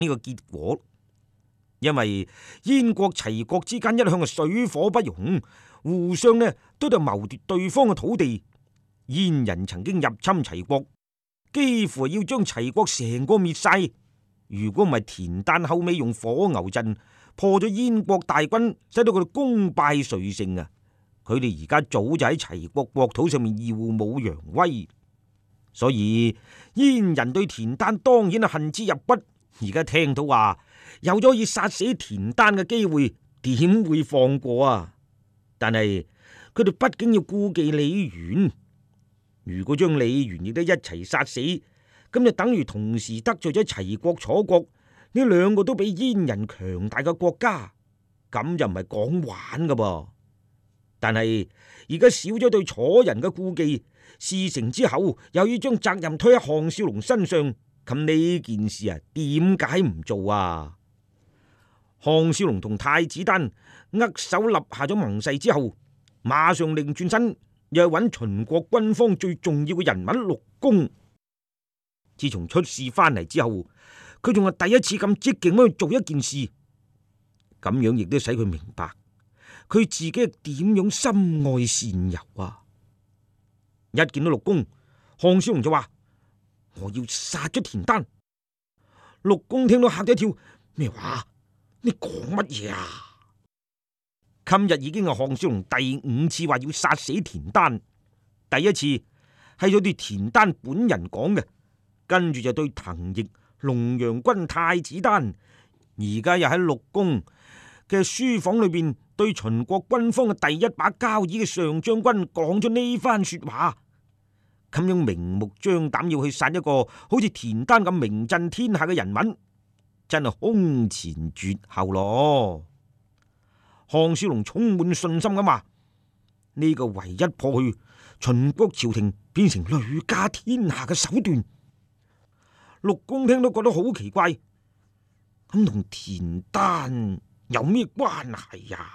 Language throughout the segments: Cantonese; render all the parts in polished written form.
呢個結果，因為燕國齊國之間一向係水火不容，互相呢都喺度謀奪對方嘅土地。燕人曾經入侵齊國，幾乎要將齊國成個滅晒。如果唔係田單後尾用火牛陣破咗燕國大軍，使到佢哋功敗垂成啊！佢哋而家早就喺齊國國土上面耀武揚威。所以燕人對田單當然係恨之入骨。而家聽到話有咗可以殺死田單嘅機會，點會放過啊？但係佢哋畢竟要顧忌李元，如果將李元亦都一齊殺死，咁就等於同時得罪咗齊國、楚國呢兩個都比燕人強大嘅國家，咁就唔係講玩噶噃。但係而家少咗對楚人嘅顧忌，事成之後又要將責任推喺項少龍身上，咁呢件事啊，點解唔做啊？項少龍同太子丹握手立下咗盟誓之後，馬上另轉身又去揾秦國軍方最重要嘅人物陸公。自從出事翻嚟之後，佢仲係第一次咁積極咁去做一件事，咁樣亦都使佢明白佢自己係點樣深愛善柔啊！一見到陸公，項少龍就話：我要殺咗田單。陸公聽到嚇咗一跳，咩話？你講乜嘢啊？今日已經係項少龍第5次話要殺死田單，第一次係咗對田單本人講嘅，跟住就對滕奕、龍陽君、太子丹，而家又喺陸公嘅書房裏邊對秦國軍方嘅第一把交椅嘅上將軍講咗呢番說話，咁樣明目張膽要去殺一個好似田單咁名震天下嘅人物，真係空前絕後咯。項少龍充滿信心咁話：呢個唯一破去秦國朝廷變成累家天下嘅手段。陸公聽都覺得好奇怪，咁同田單有咩關係呀？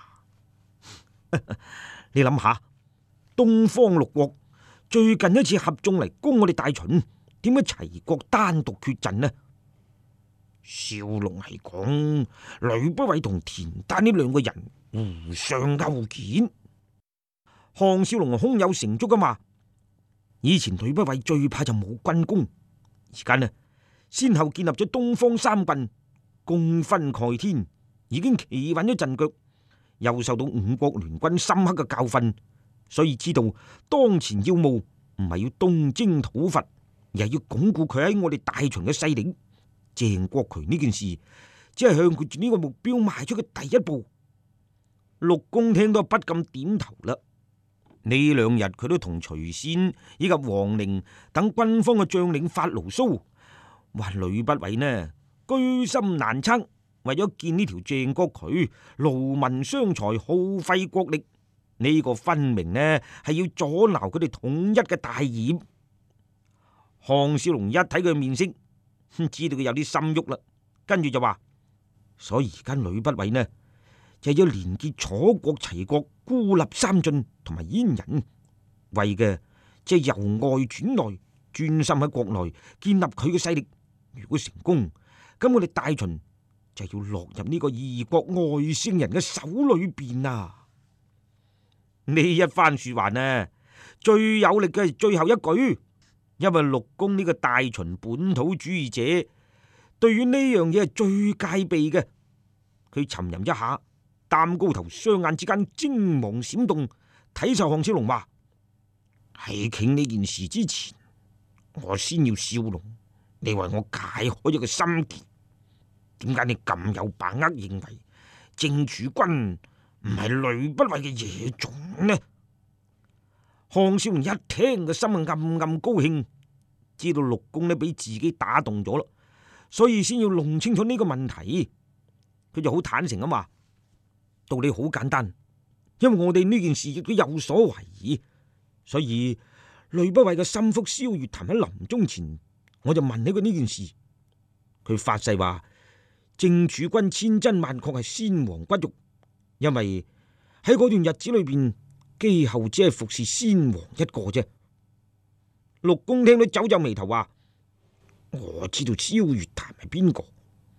你諗下，東方6國最近一次合縱嚟攻我哋大秦，點解齊國單獨缺陣呢？少龍係講呂不韋同田單呢兩個人互相勾結。項少龍胸有成竹噶嘛，以前呂不韋最怕就冇軍功，而家呢先後建立咗東方3郡，功勳蓋天，已經企穩咗陣腳，又受到5國聯軍深刻嘅教訓，所以知道當前要務唔係要東征討伐，而係要鞏固佢喺我哋大秦嘅勢力。鄭國渠呢件事只係向佢住呢個目標邁出嘅第一步。陸公聽到不禁點頭啦。呢2日佢都同徐仙以及王陵等軍方嘅將領發牢騷，話呂不韋呢居心難測，為咗建呢條鄭國渠，勞民傷財，耗費國力，呢個分明呢係要阻撓佢哋統一嘅大業。項少龍一睇佢面色，知道佢有啲心喐啦，跟住就話：所以而家呂不韋呢就要連結楚國、齊國，孤立三晉同埋燕人，為嘅即係由外轉內，專心喺國內建立佢嘅勢力。如果成功，咁我哋大秦就要落入呢個異國外星人嘅手裏邊啊！呢一番說話呢，最有力嘅係最後一句。因為陸公呢個大秦本土主義者，對於呢樣嘢係最戒備嘅。佢沉吟一下，擔高頭，雙眼之間精芒閃動，睇受項少龍話：喺傾呢件事之前，我先要少龍，你為我解開一個心結。點解你咁有把握認為鄭主君唔係呂不韋嘅野種呢？項少龍一聽個心暗暗高興，知道陸公呢俾自己打動咗啦，所以先要弄清楚呢個問題。佢就好坦誠咁話：道理好簡單，因為我哋呢件事亦都有所懷疑，所以呂不韋嘅心腹蕭月潭喺臨終前，我就問起佢呢件事。佢發誓話鄭主君千真萬確係先王骨肉，因為喺嗰段日子裏邊，姬后只係服侍先王一個啫。陸公聽到皺皺眉頭話：我知道蕭月潭係邊個，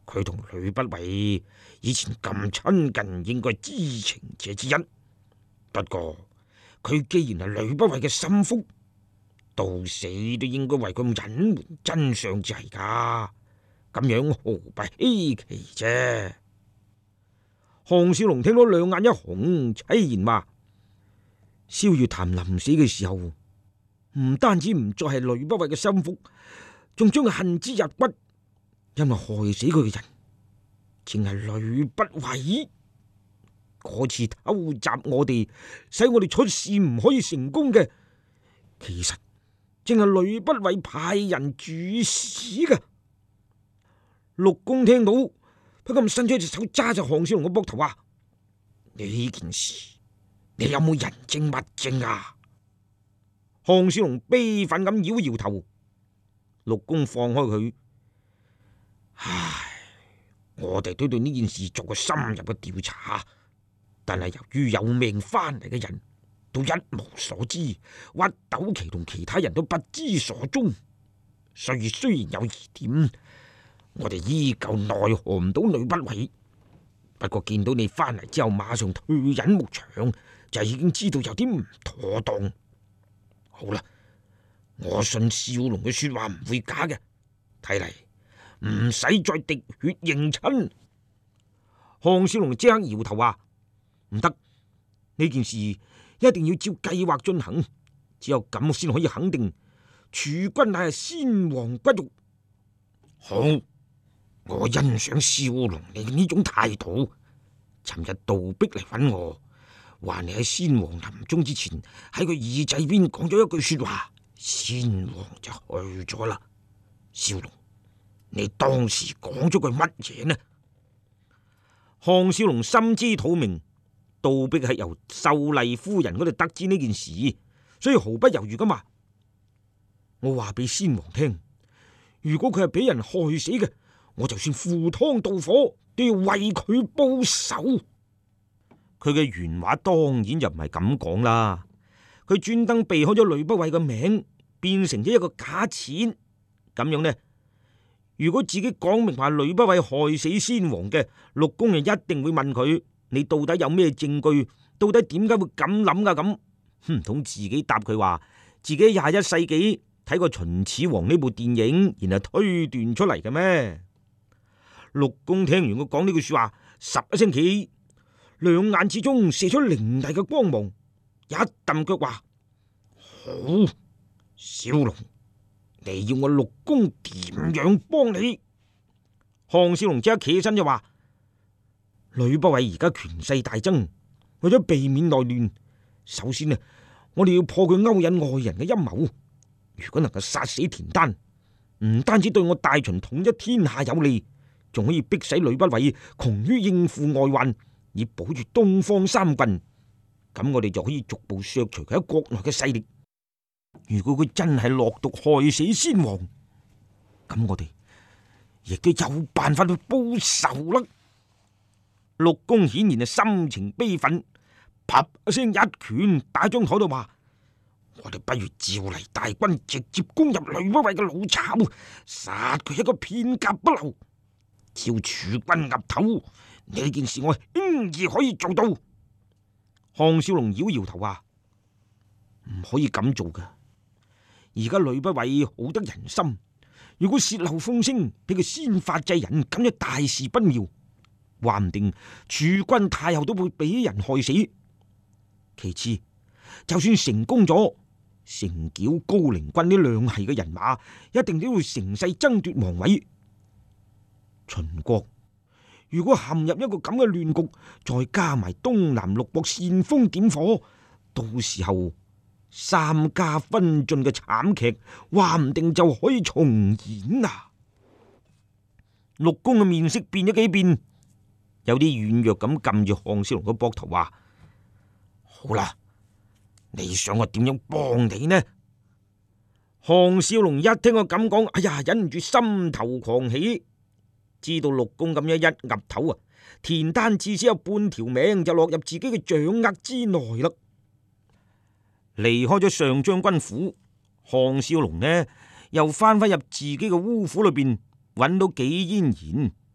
佢同呂不韋以前咁親近，應該知情者之一。不過佢既然係呂不韋嘅心腹，到死都應該為佢隱瞞真相至係噶，咁樣毫不稀奇啫。項少龍聽到兩眼一紅，淒然話：蕭月潭臨死嘅時候，唔單止唔再係呂不韋嘅心腹，仲將佢恨之入骨，因為害死佢嘅人正係呂不韋。嗰次偷襲我哋，使我哋出事唔可以成功嘅，其實正係呂不韋派人主使嘅。陸公聽到，不禁伸出一隻手揸住項少龍嘅膊頭話：呢件事你有冇人證物證啊？項少龍悲憤咁搖搖頭。陸公放開佢：唉，我哋都對呢件事做過深入嘅調查，但係由於有命翻嚟嘅人都一無所知，屈斗奇同其他人都不知所蹤，所以雖然有疑點，我哋依舊奈何唔到呂不韋。不過見到你翻嚟之後馬上退隱牧場，就已經知道有啲唔妥當。好啦，我信少龍嘅說話唔會假嘅，睇嚟唔使再滴血認親。項少龍即刻搖頭話：唔得，呢件事一定要照計劃進行，只有咁先可以肯定儲君乃係先王骨肉。好，我欣賞少龍你嘅呢種態度。尋日杜壁嚟揾我，話你喺先王臨終之前喺佢耳仔邊講咗一句說話，先王就去咗啦。少龍，你當時講咗句乜嘢呢？項少龍心知肚明，杜壁係由秀麗夫人嗰度得知呢件事，所以毫不猶豫咁話：我話俾先王聽，如果佢係俾人害死嘅，我就算赴湯蹈火都要為佢報仇。佢嘅原話當然就唔係咁講啦，佢專登避開咗呂不韋嘅名，變成咗一個假設。咁樣呢，如果自己講明話呂不韋害死先王嘅，陸公就一定會問佢：你到底有咩證據？到底點解會咁諗噶？咁唔通自己答佢話自己21世紀睇過《秦始皇》呢部電影，然後推斷出嚟嘅咩？陸公聽完佢講呢句說話，十一聲起，兩眼之中射出凌厲嘅光芒，一蹬腳話：好，小龍，你要我陸公點樣幫你？項少龍即刻企起身就話：呂不韋而家權勢大增，為咗避免內亂，首先呢，我哋要破佢勾引外人嘅陰謀。如果能夠殺死田丹，唔單止對我大秦統一天下有利，仲可以逼使呂不韋窮於應付外患，以保住東方三郡。咁我哋就可以逐步削除佢喺國內嘅勢力。如果佢真係落毒害死先王，咁我哋亦都有辦法去報仇啦。陸公顯然係心情悲憤，啪一聲一拳打張台度話：我哋不如召嚟大軍，直接攻入呂不韋嘅老巢，殺佢一個片甲不留。只要儲君岌頭，呢件事我輕易可以做到。項少龍搖搖頭話：唔可以咁做噶。而家呂不韋好得人心，如果泄漏風聲俾佢先發制人，咁就大事不妙。話唔定儲君太后都會俾人害死。其次，就算成功咗，成繳高陵軍呢兩系嘅人馬，一定都會乘勢爭奪王位。秦國如果陷入一個咁嘅亂局，再加埋東南6國煽風點火，到時候三家分晉嘅慘劇，話唔定就可以重演啊！陸公嘅面色變咗幾變，有啲軟弱咁撳住項少龍嘅膊頭話：好啦，你想我點樣幫你呢？項少龍一聽我咁講，哎呀，忍唔住心頭狂喜。知道陸公咁樣一岌頭啊，田丹至少有半條命就落入自己嘅掌握之內啦。離開咗上將軍府，項少龍呢又翻入自己嘅烏府裏邊，揾到紀嫣然，